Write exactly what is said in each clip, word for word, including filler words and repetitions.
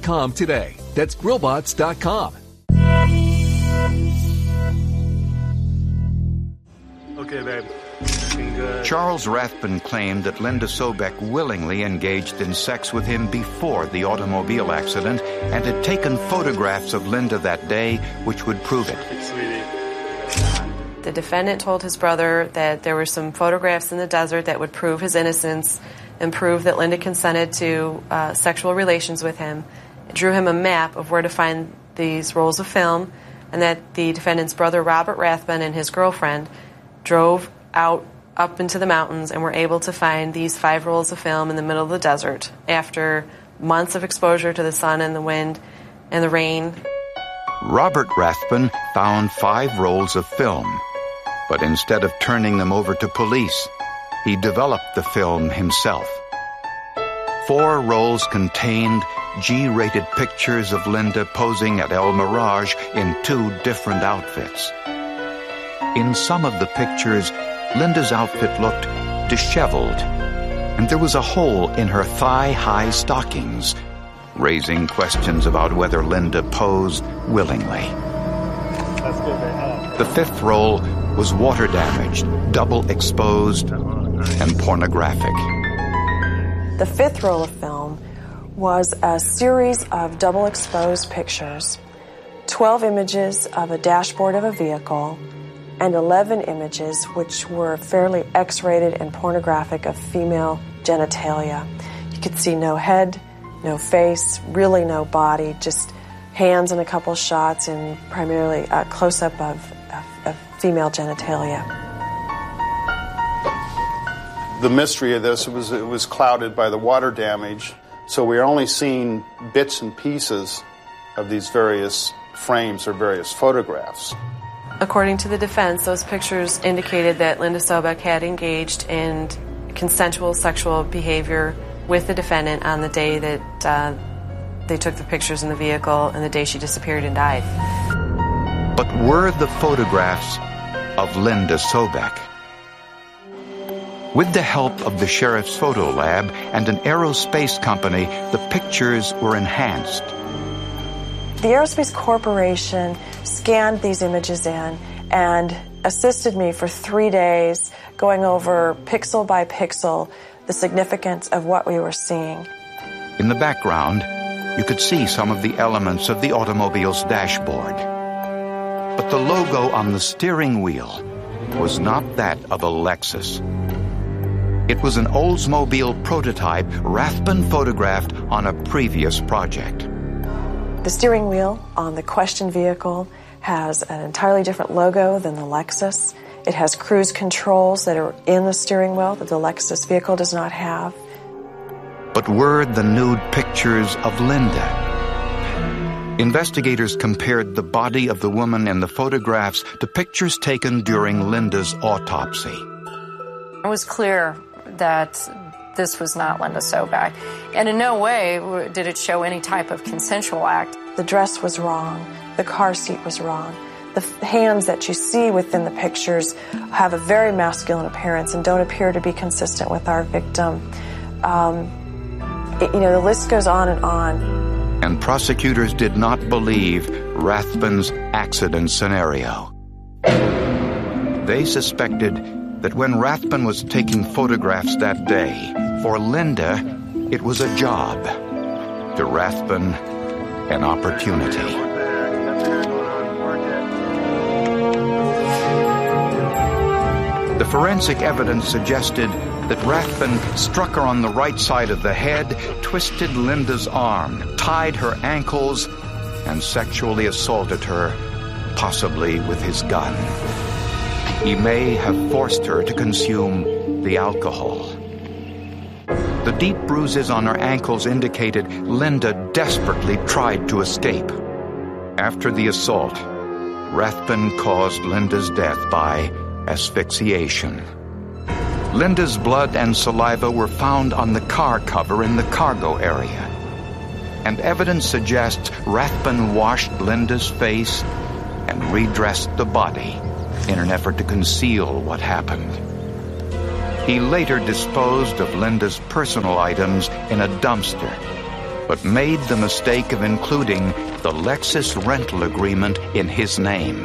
com today. That's grillbots dot com. Okay, babe. Looking good. Charles Rathbun claimed that Linda Sobek willingly engaged in sex with him before the automobile accident and had taken photographs of Linda that day which would prove it. The defendant told his brother that there were some photographs in the desert that would prove his innocence and prove that Linda consented to uh, sexual relations with him. It drew him a map of where to find these rolls of film, and that the defendant's brother Robert Rathbun and his girlfriend drove out up into the mountains and were able to find these five rolls of film in the middle of the desert after months of exposure to the sun and the wind and the rain. Robert Rathbun found five rolls of film, but instead of turning them over to police, he developed the film himself. Four rolls contained G-rated pictures of Linda posing at El Mirage in two different outfits. In some of the pictures, Linda's outfit looked disheveled, and there was a hole in her thigh-high stockings, raising questions about whether Linda posed willingly. That's good, man. The fifth roll was water-damaged, double-exposed, and pornographic. The fifth roll of film was a series of double-exposed pictures, twelve images of a dashboard of a vehicle, and eleven images which were fairly X-rated and pornographic of female genitalia. You could see no head, no face, really no body, just hands in a couple shots and primarily a close-up of, of, of female genitalia. The mystery of this, it was, it was clouded by the water damage, so we are only seeing bits and pieces of these various frames or various photographs. According to the defense, those pictures indicated that Linda Sobek had engaged in consensual sexual behavior with the defendant on the day that uh, they took the pictures in the vehicle and the day she disappeared and died. But were the photographs of Linda Sobek? With the help of the sheriff's photo lab and an aerospace company, the pictures were enhanced. The Aerospace Corporation scanned these images in and assisted me for three days going over pixel by pixel the significance of what we were seeing. In the background, you could see some of the elements of the automobile's dashboard. But the logo on the steering wheel was not that of a Lexus. It was an Oldsmobile prototype Rathbun photographed on a previous project. The steering wheel on the questioned vehicle has an entirely different logo than the Lexus. It has cruise controls that are in the steering wheel that the Lexus vehicle does not have. But were the nude pictures of Linda? Investigators compared the body of the woman in the photographs to pictures taken during Linda's autopsy. It was clear that this was not Linda Sobek. And in no way did it show any type of consensual act. The dress was wrong. The car seat was wrong. The f- hands that you see within the pictures have a very masculine appearance and don't appear to be consistent with our victim. Um, it, you know, the list goes on and on. And prosecutors did not believe Rathbun's accident scenario. They suspected that when Rathbun was taking photographs that day, for Linda, it was a job. To Rathbun, an opportunity. The forensic evidence suggested that Rathbun struck her on the right side of the head, twisted Linda's arm, tied her ankles, and sexually assaulted her, possibly with his gun. He may have forced her to consume the alcohol. The deep bruises on her ankles indicated Linda desperately tried to escape. After the assault, Rathbun caused Linda's death by asphyxiation. Linda's blood and saliva were found on the car cover in the cargo area. And evidence suggests Rathbun washed Linda's face and redressed the body in an effort to conceal what happened. He later disposed of Linda's personal items in a dumpster but made the mistake of including the Lexus rental agreement in his name.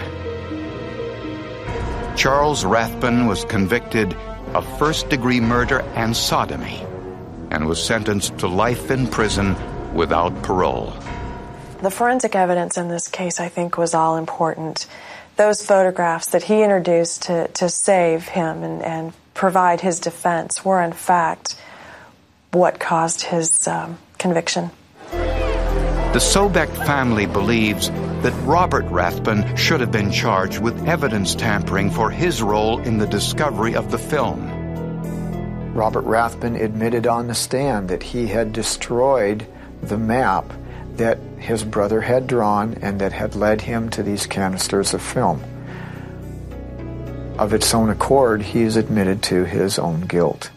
Charles Rathbun was convicted of first-degree murder and sodomy and was sentenced to life in prison without parole. The forensic evidence in this case, I think, was all important. Those photographs that he introduced to, to save him and, and provide his defense were, in fact, what caused his um, conviction. The Sobeck family believes that Robert Rathbun should have been charged with evidence tampering for his role in the discovery of the film. Robert Rathbun admitted on the stand that he had destroyed the map that his brother had drawn and that had led him to these canisters of film. Of its own accord, he has admitted to his own guilt.